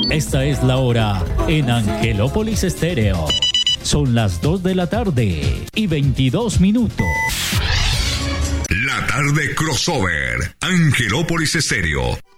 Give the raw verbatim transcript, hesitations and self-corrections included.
Esta es la hora en Angelópolis Estéreo. Son las dos de la tarde y veintidós minutos. La tarde crossover, Angelópolis Estéreo.